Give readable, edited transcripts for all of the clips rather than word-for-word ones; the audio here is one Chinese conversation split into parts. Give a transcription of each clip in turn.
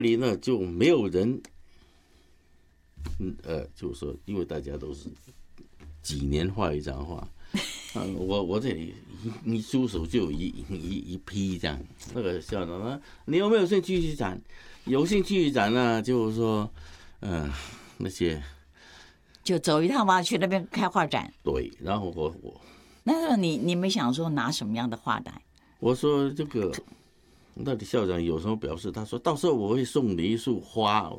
里呢就没有人，就是说，因为大家都是几年画一张画，我这里一出手就有一批这样，那个校长说你有没有兴趣去展？有兴趣去展呢，就是说，那些就走一趟嘛，去那边开画展。 对，然后我那时候你们想说拿什么样的画来？我说这个。到底校长有什么表示？他说到时候我会送你一束花，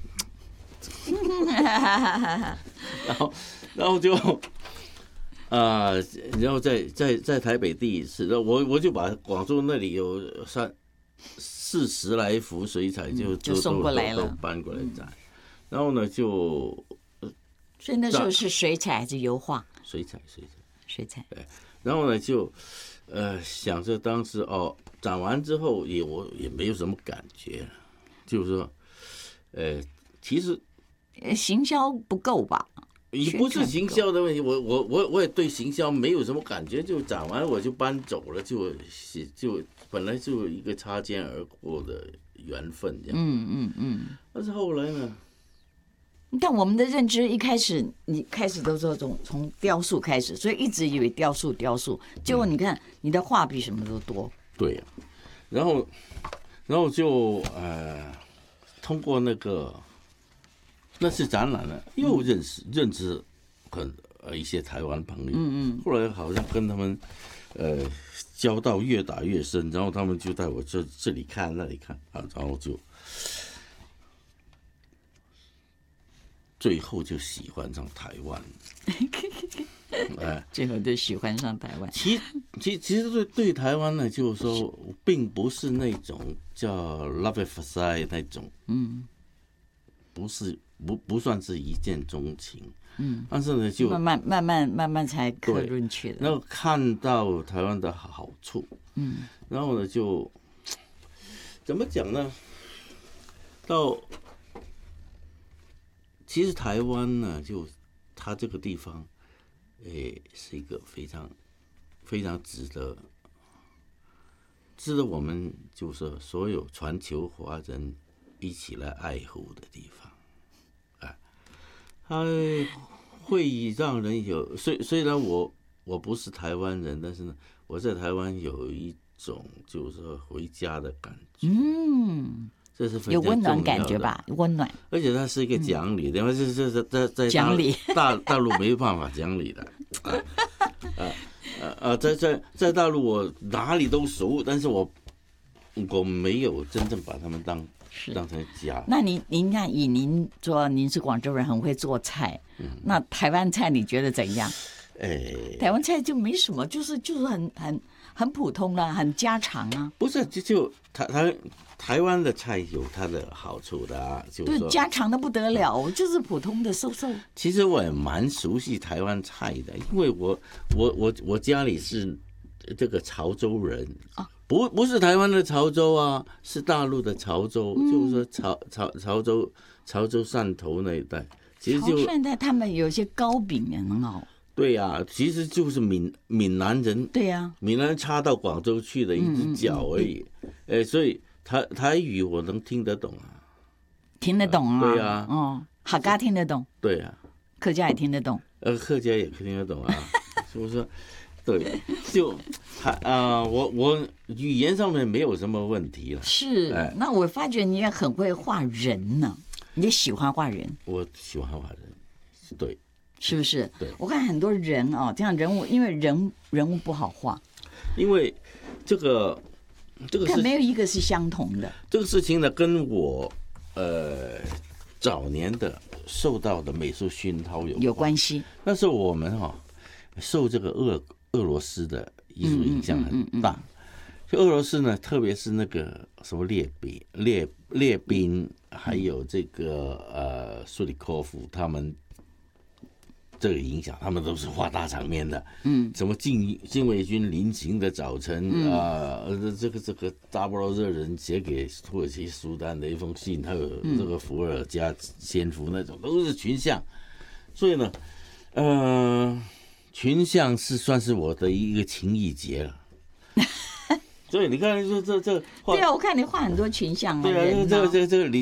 然后就然后在台北第一次，我就把广州那里有40来幅水彩就送过来了， 都搬过来展。然后呢所以那时候是水彩还是油画？ 水彩。 对， 然后呢就想着当时展完之后我也没有什么感觉，就是说，其实行销不够吧？ 也不是行销的问题，我也对行销没有什么感觉，就展完我就搬走了，就本来就一个擦肩而过的缘分这样。但是后来呢？ 但我们的认知一开始，你开始都说从雕塑开始，所以一直以为雕塑，结果你看你的画比什么都多。 对呀，然后就通过那次展览呢，又认识一些台湾朋友。后来好像跟他们交道越打越深，然后他们就带我这里看那里看然后就最后就喜欢上台湾。 最后就喜欢上台湾。 其实对台湾呢，就是说，并不是那种叫 love at first sight 那种，不算是一见钟情，但是呢，就慢慢才刻进去的。 然后看到台湾的好处，然后呢，就怎么讲呢？其实台湾呢，就它这个地方。是一个非常非常值得我们就是所有全球华人一起来爱护的地方。它会让人有虽然我不是台湾人，但是呢，我在台湾有一种就是说回家的感觉。这是非常有温暖感觉吧？温暖， 而且它是一个讲理，因为是在讲理大陆没办法讲理的。在大陆我哪里都熟，但是我没有真正把他们当成家。 那您看，以您说您是广州人，很会做菜，那台湾菜你觉得怎样？台湾菜就没什么，就是很普通啦，很家常啊。 不是，就台湾的菜有它的好处的啊，就是说家常的不得了，就是普通的瘦。 其实我也蛮熟悉台湾菜的，因为我家里是这个潮州人啊，不是台湾的潮州啊，是大陆的潮州，就是说潮州汕头那一带，其实就潮汕带他们有些糕饼也很好。 对呀，其实就是闽南人。对呀，闽南人插到广州去的一只脚而已。所以台语我能听得懂啊。 听得懂啊？ 对呀。 客家听得懂。 对呀。 客家也听得懂。 客家也听得懂啊。所以说，对，就我语言上面没有什么问题了。 是。那我发觉你也很会画人呢，你也喜欢画人。我喜欢画人，对。 是不是？ 对， 我看很多人这样人物，因为人物不好画， 因为这个事没有一个是相同的。 这个事情呢，跟我早年的受到的美术熏陶有关系。那时候我们受这个俄罗斯的艺术影响很大。就俄罗斯呢，特别是那个什么列宾，还有这个苏里科夫他们。这个影响，他们都是画大场面的，什么禁卫军临行的早晨这个扎波罗热人写给土耳其苏丹的一封信，还有这个伏尔加仙夫那种，都是群像，所以呢，群像算是我的一个情谊结了。所以你看，这对啊， 我看你画很多群像啊， 对啊，这个